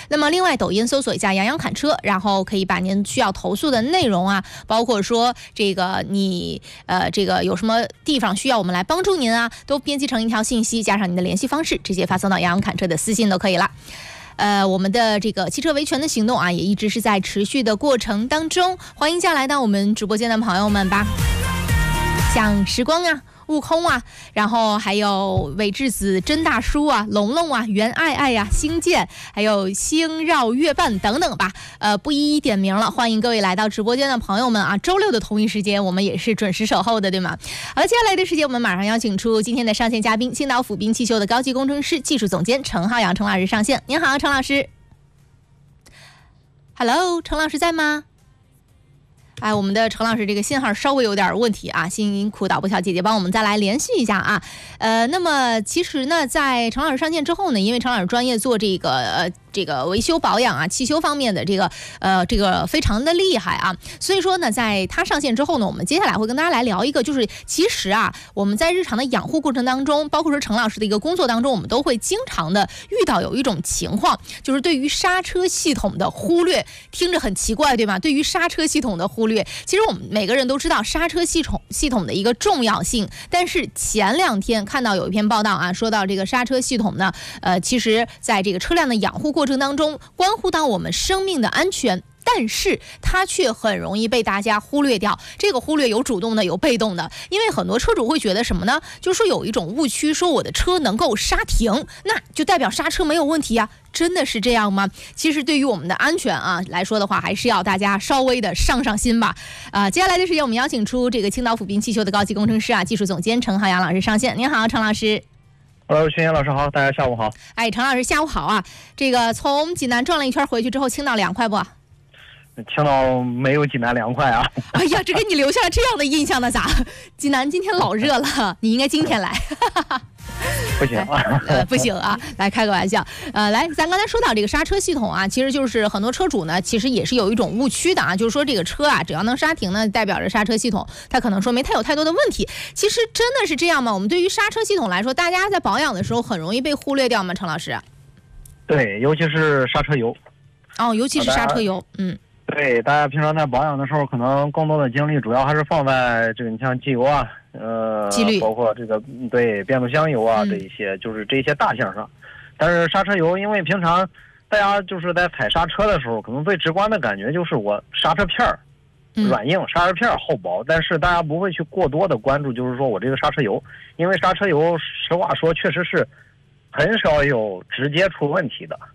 那么另外抖音搜索一下杨洋侃车，然后可以把您需要投诉的内容啊，包括说这个你这个有什么地方需要我们来帮助您啊，都编辑成一条信息，加上您的联系方式，直接发送到杨洋侃车的私信都可以了。我们的这个汽车维权的行动啊，也一直是在持续的过程当中，欢迎来到我们直播间的朋友们吧，像时光啊、悟空啊，然后还有韦智子、甄大叔啊、龙龙啊、袁爱爱呀、星舰，还有星绕月半等等吧，不一一点名了。欢迎各位来到直播间的朋友们啊，周六的同一时间我们也是准时守候的，对吗？好了，接下来的时间我们马上邀请出今天的上线嘉宾，青岛府滨汽修的高级工程师、技术总监程浩洋程老师上线。您好，程老师。Hello， 程老师在吗？我们的程老师这个信号稍微有点问题啊，辛苦导播小姐姐帮我们再来联系一下啊。那么其实呢，在程老师上线之后呢，因为程老师专业做这个维修保养啊、汽修方面的这个非常的厉害啊，所以说呢，在他上线之后呢，我们接下来会跟大家来聊一个，就是其实啊，我们在日常的养护过程当中，包括说程老师的一个工作当中，我们都会经常的遇到有一种情况，就是对于刹车系统的忽略，听着很奇怪，对吗？对于刹车系统的忽略，其实我们每个人都知道刹车系统的一个重要性，但是前2天看到有一篇报道啊，说到这个刹车系统呢，其实在这个车辆的养护过程当中，关乎到我们生命的安全。但是它却很容易被大家忽略掉，这个忽略有主动的有被动的，因为很多车主会觉得什么呢？就是说有一种误区，说我的车能够刹停，那就代表刹车没有问题啊，真的是这样吗？其实对于我们的安全啊来说的话，还是要大家稍微的上心吧。接下来的时间我们邀请出这个青岛府滨汽修的高级工程师啊、技术总监程浩洋老师上线。您好，程老师。 Hello， 轩岩老师好，大家下午好。 程老师下午好啊。这个从济南转了一圈回去之后，青岛凉快不？ 青岛没有济南凉快啊！ 哎呀，这给你留下了这样的印象呢？咋？济南今天老热了，你应该今天来。 不行不行啊！来开个玩笑。来，咱刚才说到这个刹车系统啊，其实就是很多车主呢，其实也是有一种误区的啊，就是说这个车啊，只要能刹停呢，代表着刹车系统它可能说没太多的问题。其实真的是这样吗？我们对于刹车系统来说，大家在保养的时候很容易被忽略掉吗？程老师？ 对，尤其是刹车油。 尤其是刹车油， 对，大家平常在保养的时候，可能更多的精力主要还是放在这个，你像机油啊， 机滤， 包括这个对变速箱油啊，这一些就是这些大项上。但是刹车油，因为平常大家就是在踩刹车的时候，可能最直观的感觉就是我刹车片儿软硬，刹车片儿厚薄，但是大家不会去过多的关注，就是说我这个刹车油，因为刹车油实话说确实是很少有直接出问题的。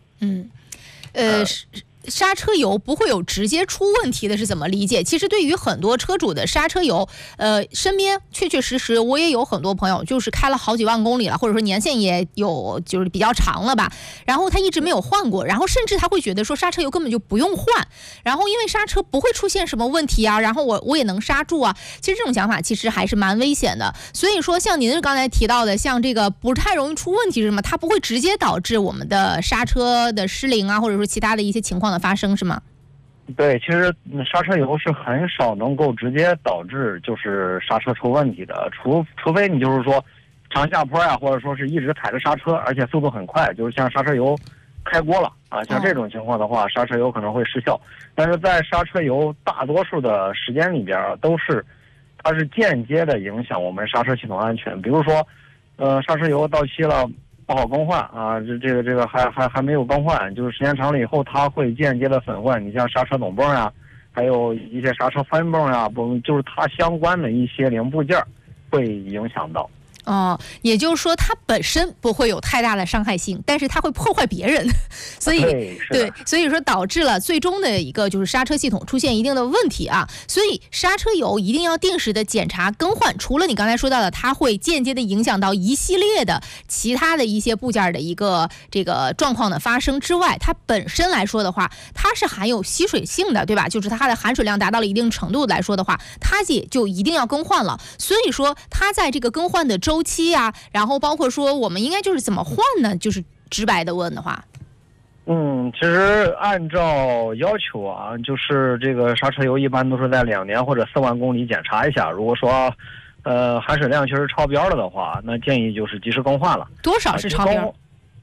刹车油不会有直接出问题的是怎么理解？其实对于很多车主的刹车油，身边确实我也有很多朋友，就是开了好几万公里了，或者说年限也有就是比较长了吧，然后他一直没有换过，然后甚至他会觉得说刹车油根本就不用换，然后因为刹车不会出现什么问题啊，然后我也能刹住啊。其实这种想法其实还是蛮危险的。所以说像您刚才提到的，像这个不太容易出问题是什么？它不会直接导致我们的刹车的失灵啊，或者说其他的一些情况的发生是吗？ 对，其实刹车油是很少能够直接导致就是刹车出问题的，除非你就是说长下坡呀，或者说是一直踩着刹车，而且速度很快，就是像刹车油开锅了啊，像这种情况的话，刹车油可能会失效。但是在刹车油大多数的时间里边，它是间接的影响我们刹车系统安全。比如说，刹车油到期了，不好更换啊，这个还没有更换，就是时间长了以后，它会间接的损坏。你像刹车总泵呀，还有一些刹车翻泵呀，就是它相关的一些零部件会影响到。 也就是说它本身不会有太大的伤害性，但是它会破坏别人，所以对，所以说导致了最终的一个就是刹车系统出现一定的问题啊。所以刹车油一定要定时的检查更换，除了你刚才说到的它会间接的影响到一系列的其他的一些部件的一个这个状况的发生之外，它本身来说的话，它是含有吸水性的，对吧？就是它的含水量达到了一定程度来说的话，它也就一定要更换了。所以说它在这个更换的周期啊，然后包括说我们应该就是怎么换呢？就是直白的问的话， 其实按照要求啊，就是这个刹车油一般都是在2年或者4万公里检查一下。如果说含水量确实超标了的话，那建议就是及时更换了。 多少是超标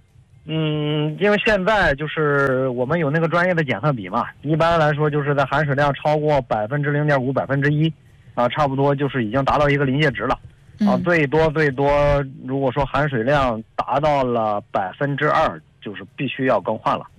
因为现在就是我们有那个专业的检测笔嘛，一般来说就是在含水量超过0.5%、1%啊，差不多就是已经达到一个临界值了。最多，如果说含水量达到了2%，就是必须要更换了。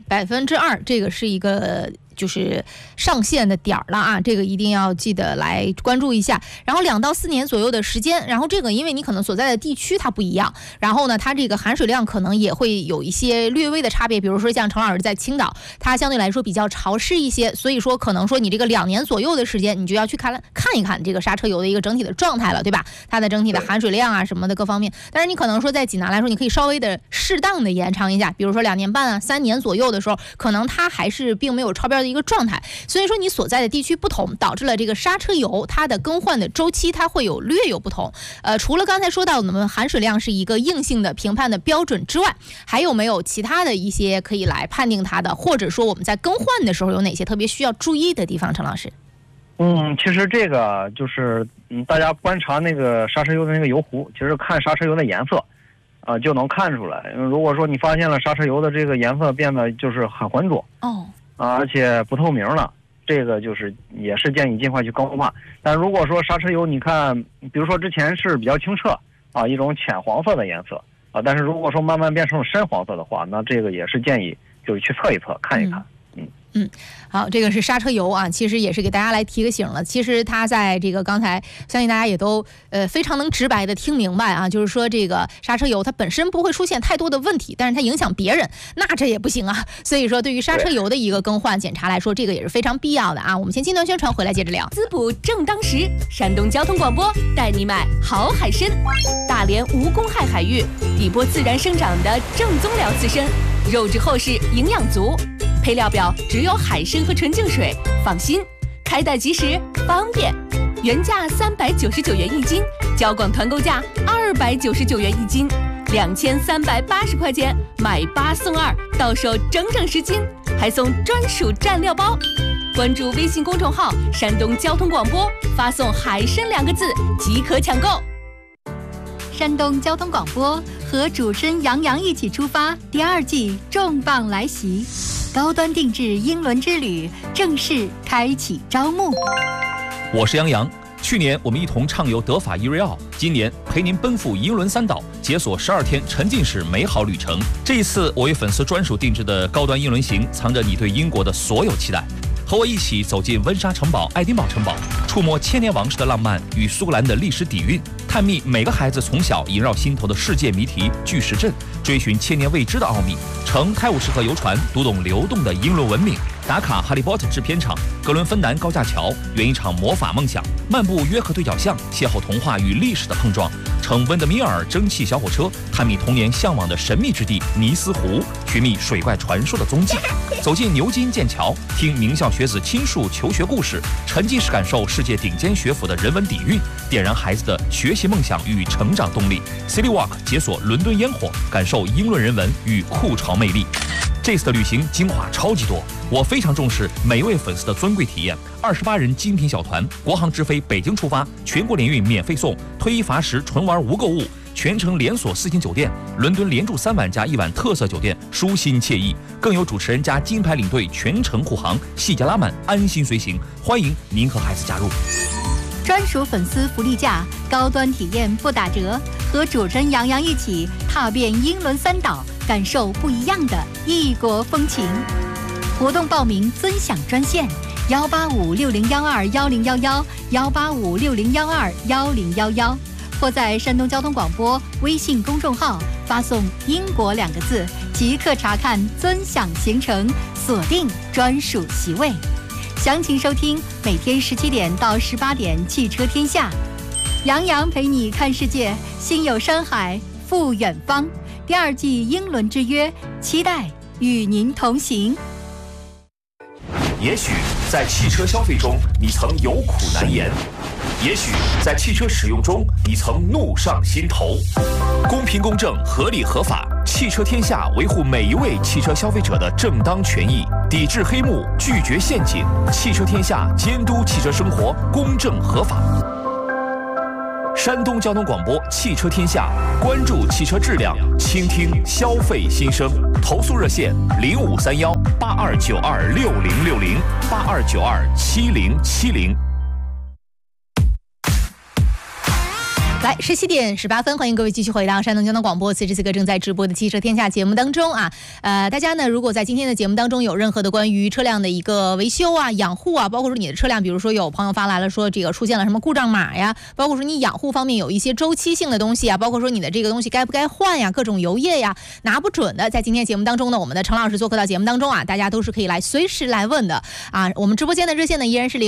2%，这个是一个就是上限的点儿了啊，这个一定要记得来关注一下。然后2到4年左右的时间，然后这个因为你可能所在的地区它不一样，然后呢，它这个含水量可能也会有一些略微的差别。比如说像程老师在青岛，它相对来说比较潮湿一些，所以说可能说你这个2年左右的时间，你就要去看一看这个刹车油的一个整体的状态了，对吧？它的整体的含水量啊什么的各方面。但是你可能说在济南来说，你可以稍微的适当的延长一下，比如说2年半啊、3年左右的时候，可能它还是并没有超标的一个状态。所以说你所在的地区不同，导致了这个刹车油它的更换的周期它会略有不同。除了刚才说到我们含水量是一个硬性的评判的标准之外，还有没有其他的一些可以来判定它的，或者说我们在更换的时候有哪些特别需要注意的地方？陈老师。 其实这个就是大家观察那个刹车油的那个油壶，其实看刹车油的颜色就能看出来。如果说你发现了刹车油的这个颜色变得就是很浑浊而且不透明了，这个就是也是建议尽快去更换。但如果说刹车油你看比如说之前是比较清澈一种浅黄色的颜色但是如果说慢慢变成深黄色的话，那这个也是建议就是去测一测看一看。 好，这个是刹车油啊，其实也是给大家来提个醒了。其实它在这个刚才相信大家也都非常能直白的听明白啊，就是说这个刹车油它本身不会出现太多的问题，但是它影响别人，那这也不行啊。所以说对于刹车油的一个更换检查来说，这个也是非常必要的啊。我们先进段宣传，回来接着聊。 滋补正当时，山东交通广播带你买好海参，大连无公害海域，底波自然生长的正宗辽刺参，肉质厚实，营养足。配料表只有海参和纯净水，放心，开袋即时，方便。原价399元1斤，交广团购价299元1斤，2380块钱，买8送2，到手整整10斤，还送专属蘸料包。关注微信公众号“山东交通广播”，发送“海参”2个字即可抢购。 山东交通广播和主持人杨洋一起出发，第2季重磅来袭，高端定制英伦之旅正式开启招募。 我是杨洋，去年我们一同畅游德法伊瑞奥，今年陪您奔赴英伦3岛，解锁12天沉浸式美好旅程。这一次我为粉丝专属定制的高端英伦行，藏着你对英国的所有期待。和我一起走进温莎城堡、爱丁堡城堡，触摸千年王室的浪漫与苏格兰的历史底蕴，探秘每个孩子从小萦绕心头的世界谜题巨石阵，追寻千年未知的奥秘，乘泰晤士河游船读懂流动的英伦文明，打卡哈利波特制片厂、格伦芬南高架桥，圆一场魔法梦想，漫步约克对角巷，邂逅童话与历史的碰撞，乘温德米尔蒸汽小火车，探秘童年向往的神秘之地尼斯湖，寻觅水怪传说的踪迹，走进牛津剑桥，听名校学子倾述求学故事，沉浸式感受世界顶尖学府的人文底蕴，点燃孩子的学习梦想与成长动力。City Walk 解锁伦敦烟火，感受英伦人文与酷潮魅力。这次的旅行精华超级多，我非常重视每位粉丝的尊贵体验。28人精品小团，国航直飞北京出发，全国联运免费送，推一罚10，纯玩无购物，全程连锁4星酒店，伦敦连住3晚加1晚特色酒店，舒心惬意。更有主持人加金牌领队全程护航，细节拉满，安心随行。欢迎您和孩子加入。 专属粉丝福利价，高端体验不打折，和主持人杨洋一起踏遍英伦3岛，感受不一样的异国风情。活动报名尊享专线18560121011，18560121011，或在山东交通广播微信公众号发送“英国”2个字，即刻查看尊享行程，锁定专属席位。详情收听每天17点到18点《汽车天下》，杨洋陪你看世界，心有山海赴远方。第2季英伦之约，期待与您同行。 也许在汽车消费中，你曾有苦难言；也许在汽车使用中，你曾怒上心头。公平公正、合理合法，汽车天下维护每一位汽车消费者的正当权益，抵制黑幕，拒绝陷阱。汽车天下监督汽车生活公正合法。 山东交通广播汽车天下，关注汽车质量，倾听消费心声。投诉热线05318292606082927070。 来，17点18分，欢迎各位继续回到山东交通广播，此时此刻正在直播的汽车天下节目当中啊。大家呢，如果在今天的节目当中有任何的关于车辆的一个维修啊、养护啊，包括说你的车辆，比如说有朋友发来了说这个出现了什么故障码呀，包括说你养护方面有一些周期性的东西啊，包括说你的这个东西该不该换呀，各种油液呀拿不准的，在今天节目当中呢，我们的陈老师做客到节目当中啊，大家都是可以来随时来问的啊。我们直播间的热线呢依然是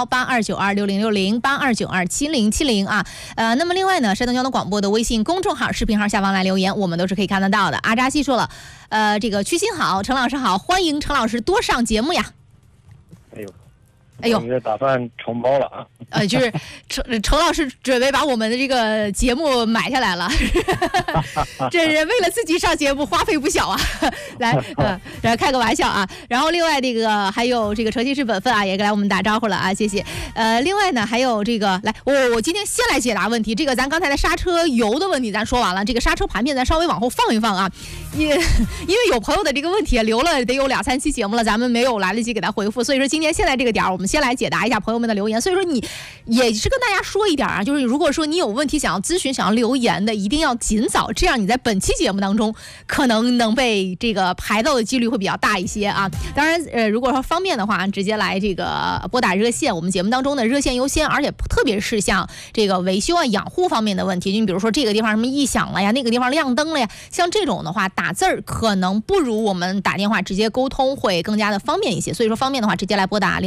05318292606082927070啊。那么另外呢，山东交通广播的微信公众号、视频号下方来留言，我们都是可以看得到的。阿扎西说了，这个曲鑫好，陈老师好，欢迎陈老师多上节目呀。哎呦， 我打算承包了啊。 就是程老师准备把我们的这个节目买下来了，这是为了自己上节目花费不小啊。来，开个玩笑啊。然后另外这个还有这个诚信是本分啊，也来我们打招呼了啊，谢谢。另外呢还有这个来，我今天先来解答问题。这个咱刚才的刹车油的问题咱说完了，这个刹车盘片咱稍微往后放一放啊，因为有朋友的这个问题留了得有2-3期节目了，咱们没有来得及给他回复，所以说今天现在这个点我们先来解答一下朋友们的留言。所以说你也是跟大家说一点啊，就是如果说你有问题想要咨询、想要留言的，一定要尽早，这样你在本期节目当中可能能被这个排到的几率会比较大一些啊。当然，如果说方便的话，直接来这个拨打热线，我们节目当中的热线优先，而且特别是像这个维修啊、养护方面的问题，就你比如说这个地方什么异响了呀，那个地方亮灯了呀，像这种的话，打字儿可能不如我们打电话直接沟通会更加的方便一些。所以说方便的话，直接来拨打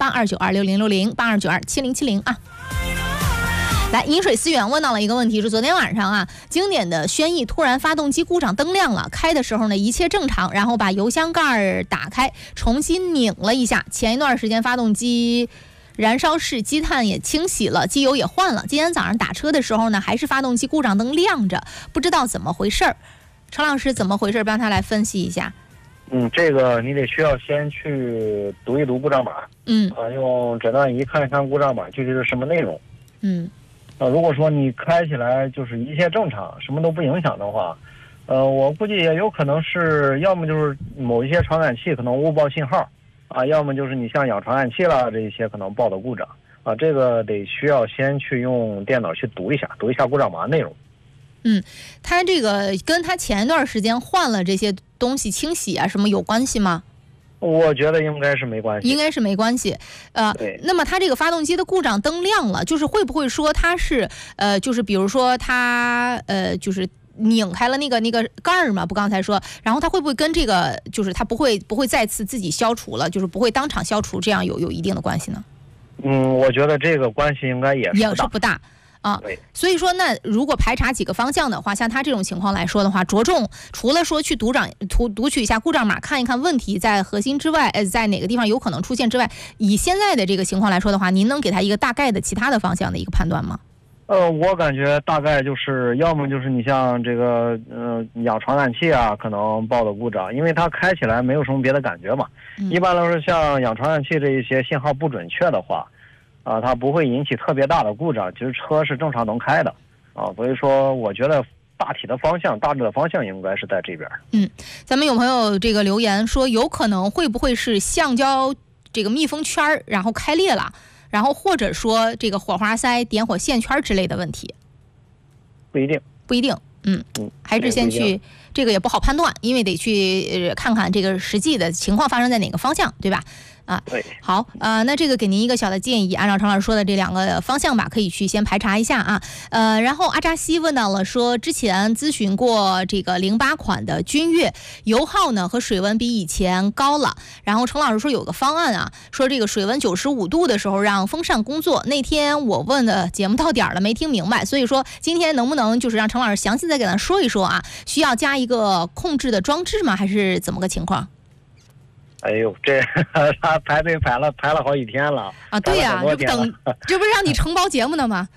05318292606082927070啊。来，饮水思源问到了一个问题，是昨天晚上啊，经典的轩逸突然发动机故障灯亮了，开的时候呢一切正常，然后把油箱盖打开，重新拧了一下。前一段时间发动机燃烧室积碳也清洗了，机油也换了。今天早上打车的时候呢，还是发动机故障灯亮着，不知道怎么回事儿。陈老师怎么回事？帮他来分析一下。 这个你得需要先去读一读故障码，用诊断仪看一看故障码具体是什么内容，如果说你开起来就是一切正常，什么都不影响的话，我估计也有可能是要么就是某一些传感器可能误报信号啊，要么就是你像氧传感器啦这一些可能报的故障啊，这个得需要先去用电脑去读一下故障码内容。 他这个跟他前一段时间换了这些东西清洗啊什么有关系吗？ 我觉得应该是没关系。 对。那么它这个发动机的故障灯亮了，就是会不会说它是就是比如说它就是拧开了那个盖儿嘛，不刚才说，然后它会不会跟这个就是它不会再次自己消除了，就是不会当场消除，这样有一定的关系呢？ 我觉得这个关系应该也是不大。所以说那如果排查几个方向的话，像他这种情况来说的话，着重除了说去读取一下故障码，看一看问题在核心之外，在哪个地方有可能出现之外，以现在的这个情况来说的话，您能给他一个大概的其他的方向的一个判断吗？ 我感觉大概就是要么就是你像这个氧传感器啊可能报的故障，因为它开起来没有什么别的感觉嘛。一般来说像氧传感器这一些信号不准确的话它不会引起特别大的故障，其实车是正常能开的所以说我觉得大致的方向应该是在这边。 咱们有朋友这个留言说，有可能会不会是橡胶这个密封圈然后开裂了，然后或者说这个火花塞、点火线圈之类的问题？ 不一定。 还是先去这个也不好判断，因为得去看看这个实际的情况发生在哪个方向，对吧？ 对。 好那这个给您一个小的建议，按照陈老师说的这2个方向吧，可以去先排查一下啊。然后阿扎西问到了说，之前咨询过这个08款的君越，油耗呢和水温比以前高了，然后陈老师说有个方案啊，说这个水温95度的时候让风扇工作。那天我问的节目到点了没听明白，所以说今天能不能就是让陈老师详细再给咱说一说啊？需要加一个控制的装置吗？还是怎么个情况？ 哎呦，这他排队排了好几天了啊！对呀，这不是让你承包节目的吗？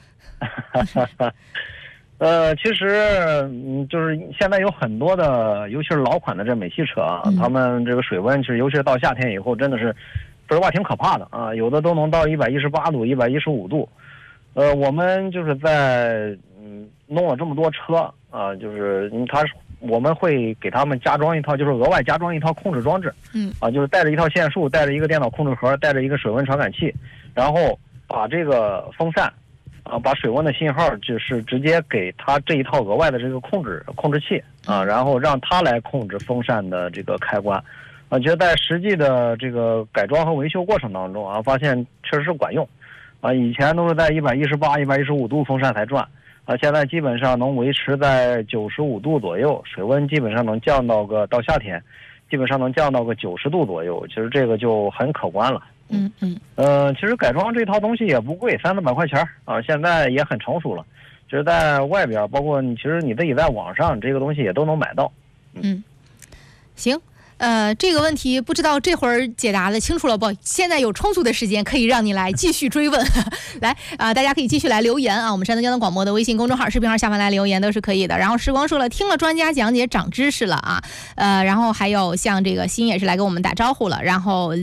其实就是现在有很多的，尤其是老款的这美系车他们这个水温是，尤其是到夏天以后，真的是说实话挺可怕的有的都能到118度、115度。 我们就是在弄了这么多车啊，就是我们会给他们加装一套，就是额外加装一套控制装置，就是带着一套线束，带着一个电脑控制盒，带着一个水温传感器，然后把这个风扇把水温的信号就是直接给它这一套额外的这个控制器啊，然后让它来控制风扇的这个开关。觉得在实际的这个改装和维修过程当中啊，发现确实是管用啊。以前都是在118、115度风扇才转啊，现在基本上能维持在95度左右，水温基本上能降到夏天，基本上能降到个90度左右，其实这个就很可观了。其实改装这套东西也不贵，300-400块钱啊，现在也很成熟了。就是在外边，包括其实你自己在网上，这个东西也都能买到。 行。这个问题不知道这会儿解答的清楚了不？现在有充足的时间可以让你来继续追问。来大家可以继续来留言啊，我们山东交通广播的微信公众号、视频号下方来留言都是可以的。然后时光说了，听了专家讲解长知识了啊。然后还有像这个新也是来给我们打招呼了，然后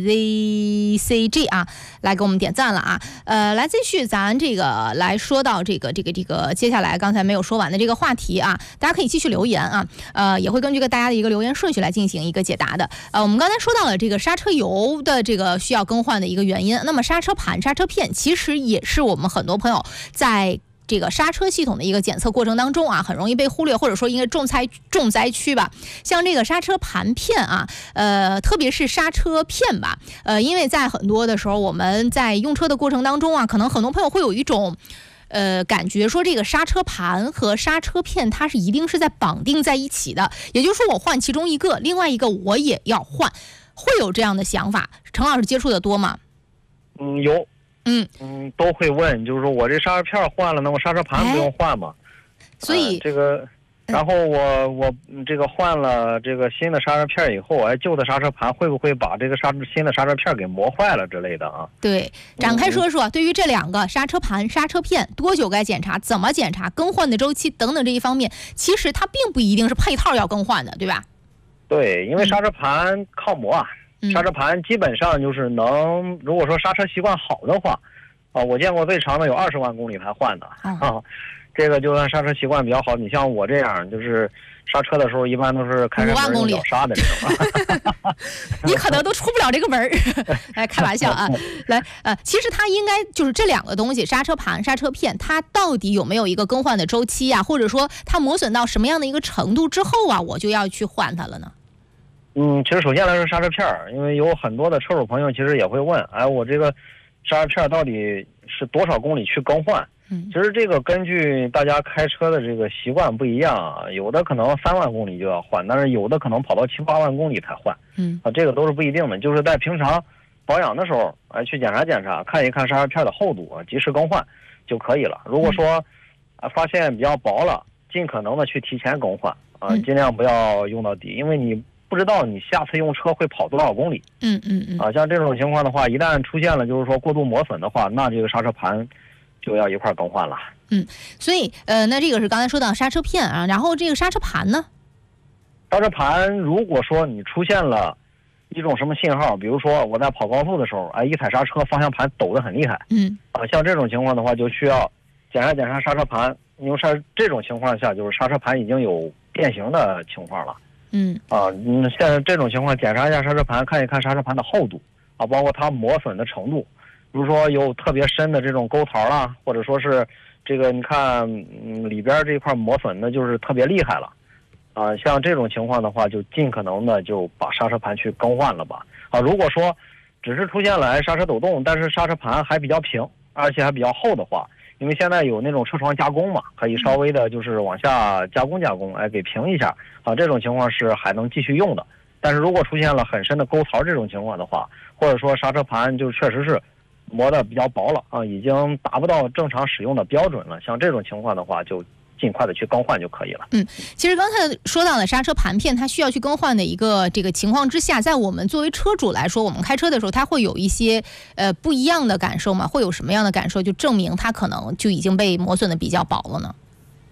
ZCG 啊来给我们点赞了啊。来继续咱这个来说到这个接下来刚才没有说完的这个话题啊，大家可以继续留言啊。也会根据大家的一个留言顺序来进行一个解答的。我们刚才说到了这个刹车油的这个需要更换的一个原因，那么刹车盘、刹车片其实也是我们很多朋友在这个刹车系统的一个检测过程当中啊，很容易被忽略，或者说应该重灾区吧。像这个刹车盘片啊，特别是刹车片吧，因为在很多的时候我们在用车的过程当中啊，可能很多朋友会有一种感觉说这个刹车盘和刹车片它是一定是在绑定在一起的，也就是说我换其中一个，另外一个我也要换，会有这样的想法。陈老师接触的多吗？ 有。都会问，就是说我这刹车片换了，那我刹车盘不用换吗？ 所以这个，然后我这个换了这个新的刹车片以后，旧的刹车盘会不会把这个新的刹车片给磨坏了之类的啊？ 对，展开说说，对于这两个刹车盘、刹车片多久该检查，怎么检查，更换的周期等等这一方面，其实它并不一定是配套要更换的，对吧？ 对，因为刹车盘抗磨啊。刹车盘基本上就是如果说刹车习惯好的话，我见过最长的有20万公里才换的这个就算刹车习惯比较好，你像我这样，就是刹车的时候一般都是开着门秒刹的这种。 你可能都出不了这个门来开玩笑啊。来其实它应该就是这两个东西，刹车盘、刹车片，它到底有没有一个更换的周期啊？或者说它磨损到什么样的一个程度之后啊，我就要去换它了呢？ 其实首先来说刹车片，因为有很多的车主朋友其实也会问，我这个刹车片到底是多少公里去更换？其实这个根据大家开车的这个习惯不一样啊，有的可能3万公里就要换，但是有的可能跑到7、8万公里才换。这个都是不一定的，就是在平常保养的时候，去检查，看一看刹车片的厚度，及时更换就可以了。如果说发现比较薄了，尽可能的去提前更换尽量不要用到底，因为你不知道你下次用车会跑多少公里。像这种情况的话，一旦出现了就是说过度磨损的话，那这个刹车盘就要一块更换了。 所以那这个是刚才说到刹车片啊，然后这个刹车盘呢？ 刹车盘如果说你出现了一种什么信号，比如说我在跑高速的时候，一踩刹车方向盘抖得很厉害，像这种情况的话，就需要检查刹车盘。因为这种情况下，就是刹车盘已经有变形的情况了。现在这种情况，检查一下刹车盘，看一看刹车盘的厚度包括它磨损的程度。比如说有特别深的这种沟槽啦，或者说是这个你看里边这一块磨损的就是特别厉害了像这种情况的话，就尽可能的就把刹车盘去更换了吧。如果说只是出现了刹车抖动，但是刹车盘还比较平，而且还比较厚的话，因为现在有那种车床加工嘛，可以稍微的就是往下加工，给平一下这种情况是还能继续用的。但是如果出现了很深的沟槽这种情况的话，或者说刹车盘就确实是磨得比较薄了已经达不到正常使用的标准了，像这种情况的话就尽快的去更换就可以了。 其实刚才说到了刹车盘片它需要去更换的一个这个情况之下，在我们作为车主来说，我们开车的时候它会有一些不一样的感受吗？会有什么样的感受就证明它可能就已经被磨损的比较薄了呢？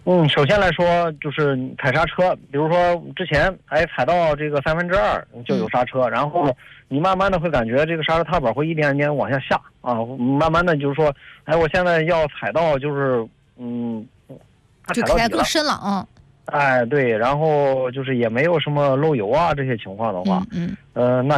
首先来说就是踩刹车，比如说之前踩到这个2/3就有刹车，然后你慢慢的会感觉这个刹车踏板会一点点往下下啊，慢慢的就是说，我现在要踩到就是就踩更深了啊。 对，然后就是也没有什么漏油啊这些情况的话，那